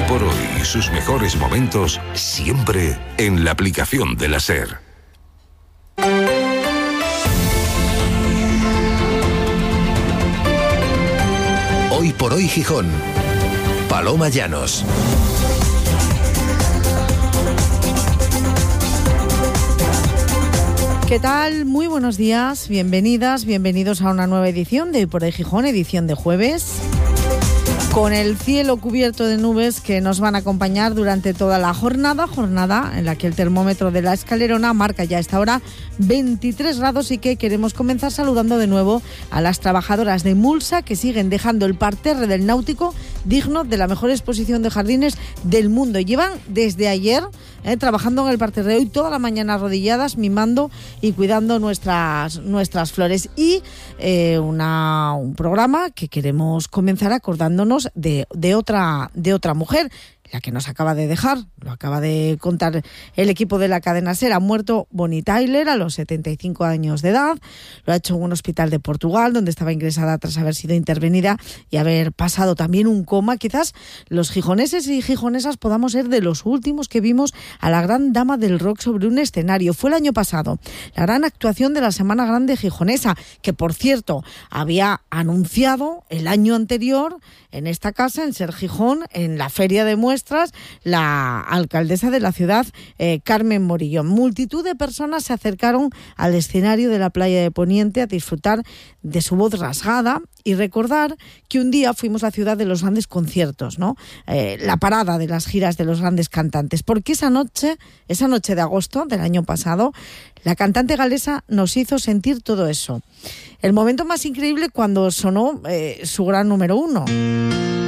por hoy y sus mejores momentos siempre en la aplicación de la SER. Hoy por hoy Gijón. Paloma Llanos. ¿Qué tal? Muy buenos días, bienvenidas, bienvenidos a una nueva edición de Hoy por Hoy Gijón, edición de jueves, con el cielo cubierto de nubes que nos van a acompañar durante toda la jornada en la que el termómetro de la Escalerona marca ya a esta hora 23 grados y que queremos comenzar saludando de nuevo a las trabajadoras de Mulsa que siguen dejando el parterre del Náutico digno de la mejor exposición de jardines del mundo. Llevan desde ayer trabajando en el parterre, hoy toda la mañana arrodilladas, mimando y cuidando nuestras flores. Y un programa que queremos comenzar acordándonos de otra mujer, la que nos acaba de dejar, lo acaba de contar el equipo de la cadena SER. Ha muerto Bonnie Tyler a los 75 años de edad. Lo ha hecho en un hospital de Portugal, donde estaba ingresada tras haber sido intervenida y haber pasado también un coma. Quizás los gijoneses y gijonesas podamos ser de los últimos que vimos a la gran dama del rock sobre un escenario. Fue el año pasado, la gran actuación de la Semana Grande Gijonesa, que por cierto había anunciado el año anterior en esta casa, en SER Gijón, en la feria de muestras, la alcaldesa de la ciudad, Carmen Morillo. Multitud de personas se acercaron al escenario de la playa de Poniente a disfrutar de su voz rasgada y recordar que un día fuimos la ciudad de los grandes conciertos, ¿no? La parada de las giras de los grandes cantantes, porque esa noche de agosto del año pasado, la cantante galesa nos hizo sentir todo eso. El momento más increíble cuando sonó su gran número 1.